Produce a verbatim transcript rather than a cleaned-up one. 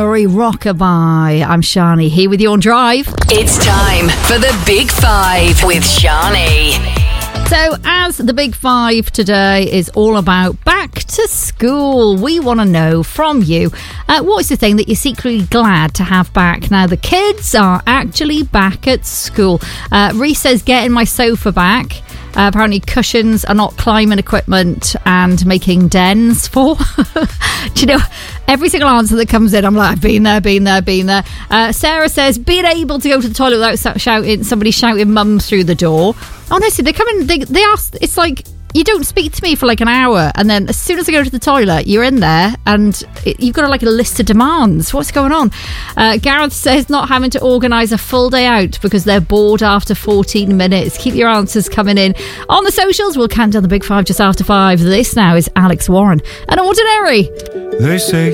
Marie Rockabye. I'm Shani, here with you on Drive. It's time for the Big Five with Shani. So, as the Big Five today is all about back to school, we want to know from you, uh, what is the thing that you're secretly glad to have back now the kids are actually back at school? Uh, Reese says, getting my sofa back. Uh, apparently cushions are not climbing equipment and making dens for. Do you know, every single answer that comes in, I'm like, I've been there, been there, been there. Uh, Sarah says, being able to go to the toilet without shouting, somebody shouting mums through the door. Honestly, they come in, they, they ask, it's like, you don't speak to me for like an hour, and then as soon as I go to the toilet, you're in there, and it, you've got like a list of demands. What's going on? Uh, Gareth says not having to organise a full day out because they're bored after fourteen minutes. Keep your answers coming in on the socials. We'll count down the Big Five just after five. This now is Alex Warren and Ordinary. They say